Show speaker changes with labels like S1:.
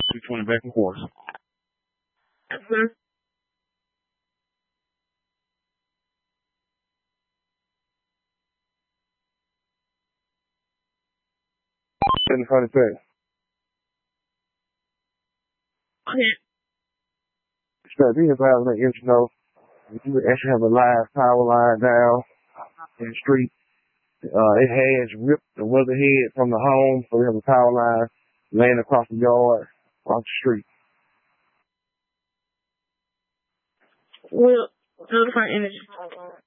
S1: 220 back and forth.
S2: Mm-hmm.
S1: In the front of the
S2: Okay.
S1: So these are let you know you actually have a live power line down in the street. It has ripped the weatherhead from the home, so we have a power line laying across the yard, across the street.
S2: We'll notify energy.